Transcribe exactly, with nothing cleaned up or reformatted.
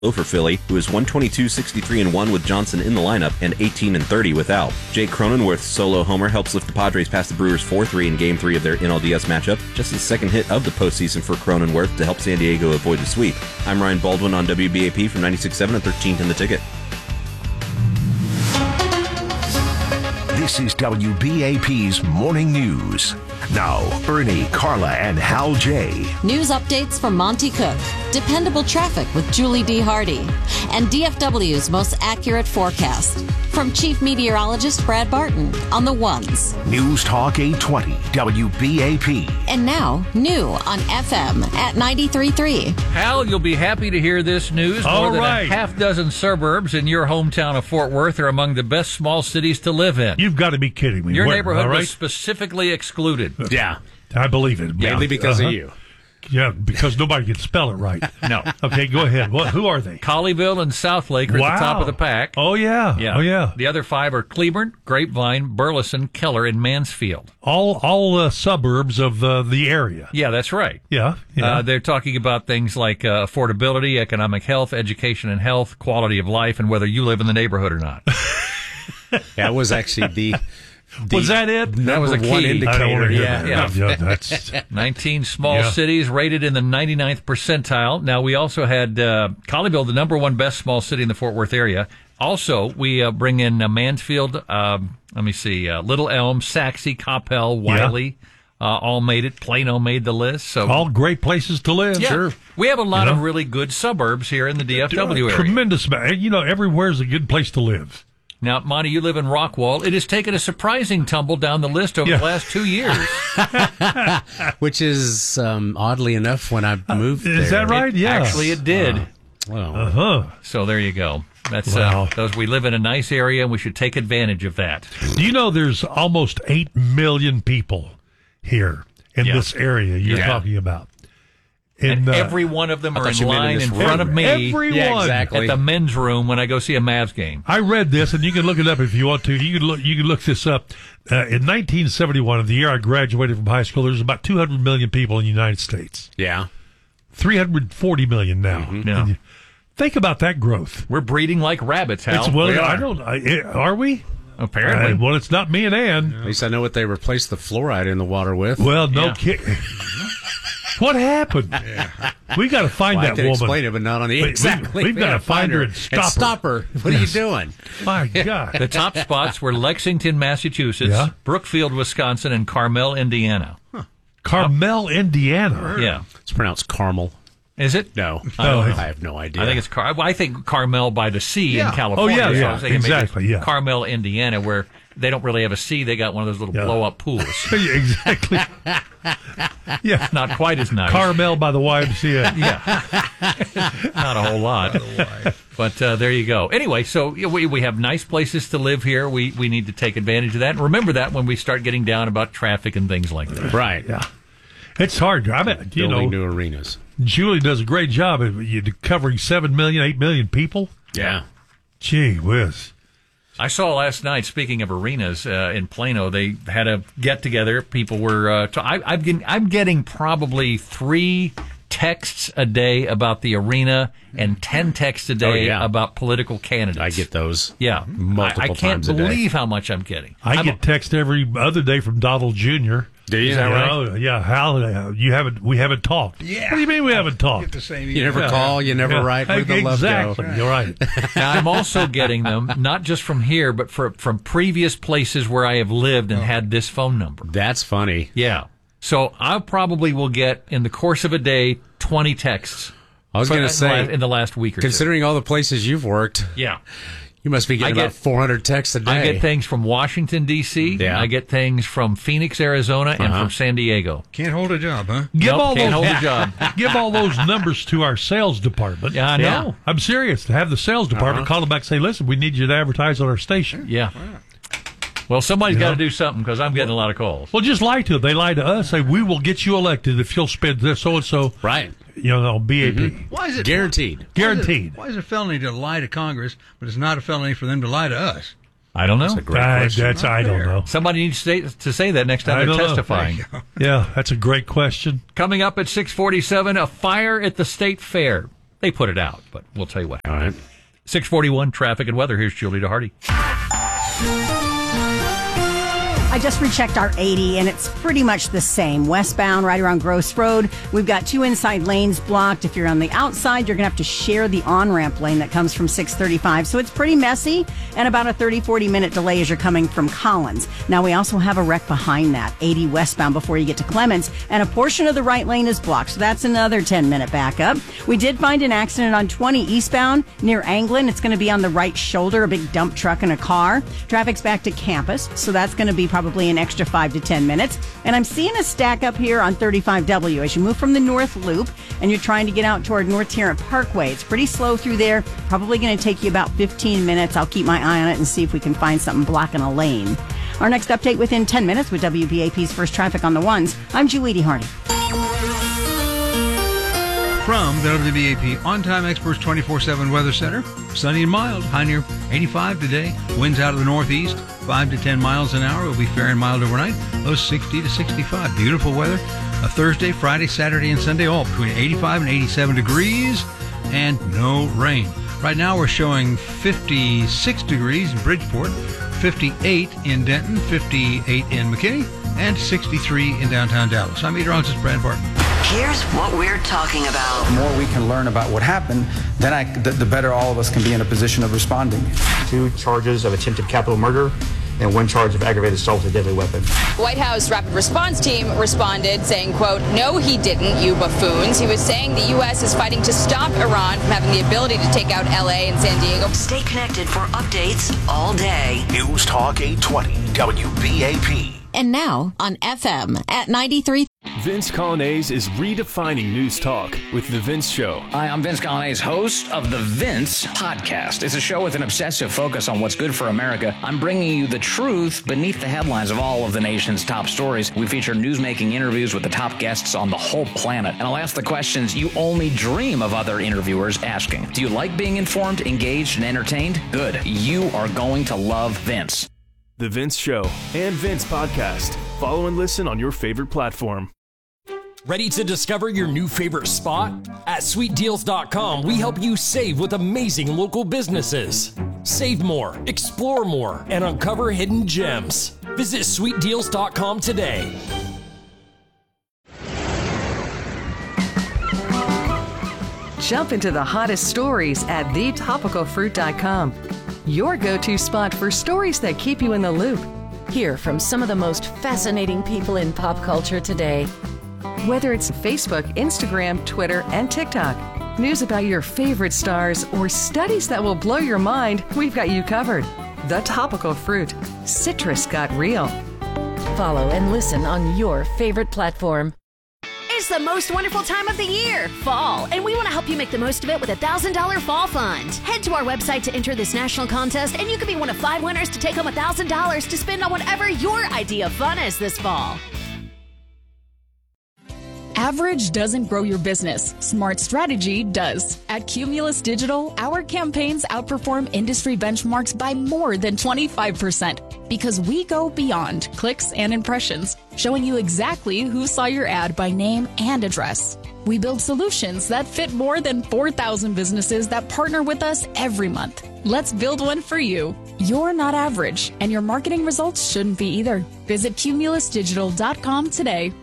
For Philly, who is one twenty-two, sixty-three, and one with Johnson in the lineup and eighteen and thirty without. Jake Cronenworth's solo homer helps lift the Padres past the Brewers four three in Game three of their N L D S matchup, just his second hit of the postseason for Cronenworth to help San Diego avoid the sweep. I'm Ryan Baldwin on W B A P from ninety-six point seven and thirteenth in the Ticket. This is W B A P's Morning News. Now, Ernie, Carla, and Hal J. News updates from Monty Cook, dependable traffic with Julie D. Hardy, and D F W's most accurate forecast. From Chief Meteorologist Brad Barton on the ones. News Talk eight twenty, W B A P. And now, new on F M at ninety-three point three. Hal, you'll be happy to hear this news. More All than right. a half dozen suburbs in your hometown of Fort Worth are among the best small cities to live in. You've got to be kidding me. Your Where, neighborhood all right? was specifically excluded. Yeah. I believe it. Mainly Yeah. because Uh-huh. of you. Yeah, because nobody can spell it right. No. Okay, go ahead. What? Who are they? Colleyville and Southlake are wow. at the top of the pack. Oh, yeah. Yeah. Oh, yeah. The other five are Cleburne, Grapevine, Burleson, Keller, and Mansfield. All all uh, suburbs of the, the area. Yeah, that's right. Yeah. yeah. Uh, they're talking about things like uh, affordability, economic health, education and health, quality of life, and whether you live in the neighborhood or not. That was actually the... The was that it? That was a number one key. indicator. I don't want to hear Yeah, that. yeah. yeah that's, nineteen small Yeah. cities rated in the ninety-ninth percentile. Now, we also had uh, Colleyville, the number one best small city in the Fort Worth area. Also, we uh, bring in uh, Mansfield, um, let me see, uh, Little Elm, Saxe, Coppell, Wiley, uh, all made it. Plano made the list. So all great places to live. yeah, Sure. we have a lot You of know? really good suburbs here in the D F W area. Tremendous amount. You know, everywhere's a good place to live. Now, Monty, you live in Rockwall. It has taken a surprising tumble down the list over Yeah. the last two years. Which is, um, oddly enough, when I moved there. Is that right? Yeah. Actually, it did. Well, Uh-huh. So there you go. That's Wow. uh, those. We live in a nice area, and we should take advantage of that. Do you know there's almost eight million people here in Yeah. this area you're Yeah. talking about? In, And uh, every one of them I are thought in you meant in line this in room. front of me Everyone. Yeah, exactly. at the men's room when I go see a Mavs game. I read this, and you can look it up if you want to. You can look. You can look this up. Uh, in nineteen seventy-one, the year I graduated from high school, there was about two hundred million people in the United States. yeah. three hundred forty million now. Yeah. And you- think about that growth. We're breeding like rabbits, Hal. It's well. We I are. don't. I, eh, are we? Apparently. Uh, well, it's not me and Ann. At least I know what they replaced the fluoride in the water with. Well, no Yeah. kidding. What happened? We got to find Well, I that can woman. explain it, but not on the We- we- exactly. we've We gotta gotta find her and stop her. stop her. What Yes. are you doing? My God. The top spots were Lexington, Massachusetts, Yeah. Brookfield, Wisconsin, and Carmel, Indiana. Carmel, Indiana. Yeah. It's pronounced caramel. Is it? No, No, I, don't know. it's- I have no idea. I think it's Car. Well, I think Carmel by the sea in California. Oh, yeah, so yeah, I was thinking maybe exactly, yeah. Carmel, Indiana, where they don't really have a sea. They got one of those little Yeah. blow-up pools. Yeah, exactly. Yeah. Not quite as nice. Carmel by the Y M C A. Yeah. Not a whole lot. But uh, there you go. Anyway, so yeah, we we have nice places to live here. We we need to take advantage of that. And remember that when we start getting down about traffic and things like that. right. Yeah. It's hard. I mean, you Building know, new arenas. Julie does a great job of you covering seven million, eight million people. Yeah. Gee whiz. I saw last night, speaking of arenas uh, in Plano, they had a get-together. People were, uh, t- I, I'm, getting, I'm getting probably three texts a day about the arena and ten texts a day Oh, yeah. about political candidates. I get those. Yeah. multiple I, I can't times a day. believe how much I'm getting. I I'm- get text every other day from Donald Junior Do you? Is that right? Oh, yeah. How uh, you haven't? We haven't talked. Yeah. What do you mean we haven't talked? The same You never Yeah. call, you never Yeah. write. Where'd the love exactly. go? You're right. Now, I'm also getting them, not just from here, but for, from previous places where I have lived and had this phone number. That's funny. Yeah. So I probably will get, in the course of a day, twenty texts. I was For- going in to the last- say, in the last week or two. considering all the places you've worked, Yeah. you must be getting I about get- four hundred texts a day. I get things from Washington, D C Yeah. I get things from Phoenix, Arizona, and Uh-huh. from San Diego. Can't hold a job, huh? Give Nope, all can't those hold a job. give all those numbers to our sales department. Yeah, I know. I'm serious. To have the sales department Uh-huh. call them back and say, "Listen, we need you to advertise on our station." Yeah. Well, somebody's Yeah. got to do something because I'm getting a lot of calls. Well, just lie to them. They lie to us. Say, "We will get you elected if you'll spend this so and so." Right. You know, on B A P. Mm-hmm. Why is it Guaranteed. Why is, Guaranteed. it, why is it a felony to lie to Congress, but it's not a felony for them to lie to us? I don't know. That's a great I, question. that's I don't know. Somebody needs to say, to say that next time I they're don't know. testifying. There you go. Yeah, that's a great question. Coming up at six forty-seven, a fire at the state fair. they put it out, but we'll tell you what All right. six forty-one, traffic and weather. Here's Julie DeHardy. I just rechecked our eighty, and it's pretty much the same. Westbound, right around Gross Road, we've got two inside lanes blocked. If you're on the outside, you're going to have to share the on-ramp lane that comes from six thirty-five. So it's pretty messy, and about a thirty, forty minute delay as you're coming from Collins. Now, we also have a wreck behind that, eighty westbound before you get to Clements, and a portion of the right lane is blocked. So that's another ten minute backup. We did find an accident on twenty eastbound near Anglin. It's going to be on the right shoulder, a big dump truck and a car. Traffic's back to Campus, so that's going to be probably Probably an extra five to ten minutes. And I'm seeing a stack up here on thirty-five W as you move from the North Loop and you're trying to get out toward North Tarrant Parkway. It's pretty slow through there. Probably going to take you about fifteen minutes. I'll keep my eye on it and see if we can find something blocking a lane. Our next update within ten minutes with W B A P's First Traffic on the Ones. I'm Julie DeHardy. From the W B A P On-Time Experts twenty-four seven Weather Center, sunny and mild, high near eighty-five today. Winds out of the northeast, five to ten miles an hour. It will be fair and mild overnight, low sixty to sixty-five. Beautiful weather. A Thursday, Friday, Saturday, and Sunday, all between eighty-five and eighty-seven degrees, and no rain. Right now we're showing fifty-six degrees in Bridgeport, fifty-eight in Denton, fifty-eight in McKinney, and sixty-three in downtown Dallas. I'm meteorologist Brad Barton. Here's what we're talking about. The more we can learn about what happened, then I, the, the better all of us can be in a position of responding. Two charges of attempted capital murder and one charge of aggravated assault with a deadly weapon. White House Rapid Response Team responded saying, quote, "No, he didn't, you buffoons." He was saying the U S is fighting to stop Iran from having the ability to take out L A and San Diego. Stay connected for updates all day. News Talk eight twenty W B A P. And now on F M at ninety-three. Vince Colonnese is redefining news talk with The Vince Show. Hi, I'm Vince Colonnese, host of The Vince Podcast. It's a show with an obsessive focus on what's good for America. I'm bringing you the truth beneath the headlines of all of the nation's top stories. We feature newsmaking interviews with the top guests on the whole planet. And I'll ask the questions you only dream of other interviewers asking. Do you like being informed, engaged, and entertained? Good. You are going to love Vince. The Vince Show and Vince Podcast. Follow and listen on your favorite platform. Ready to discover your new favorite spot? At sweet deals dot com, we help you save with amazing local businesses. Save more, explore more, and uncover hidden gems. Visit sweet deals dot com today. Jump into the hottest stories at the topical fruit dot com. Your go-to spot for stories that keep you in the loop. Hear from some of the most fascinating people in pop culture today. Whether it's Facebook, Instagram, Twitter, and TikTok, news about your favorite stars, or studies that will blow your mind, we've got you covered. The Topical Fruit. Citrus got real. Follow and listen on your favorite platform. It's the most wonderful time of the year, fall, and we want to help you make the most of it with a one thousand dollars Fall Fund. Head to our website to enter this national contest, and you could be one of five winners to take home one thousand dollars to spend on whatever your idea of fun is this fall. Average doesn't grow your business. Smart strategy does. At Cumulus Digital, our campaigns outperform industry benchmarks by more than twenty-five percent because we go beyond clicks and impressions, showing you exactly who saw your ad by name and address. We build solutions that fit more than four thousand businesses that partner with us every month. Let's build one for you. You're not average, and your marketing results shouldn't be either. Visit cumulus digital dot com today.